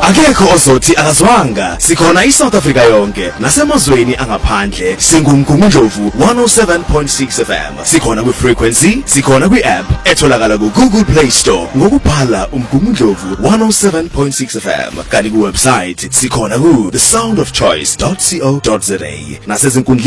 Akekho ozothi akazwanga. Sikhona iSouth Africa yonke nasemazweni angaphandle. Singumgungundlovu 107.6 FM. Sikhona kwi-frequency, sikhona kwi-app etholakala ku-Google Play Store ngokubhala umgungundlovu 107.6 FM. Kanti ku-website sikhona ku thesoundofchoice.co.za.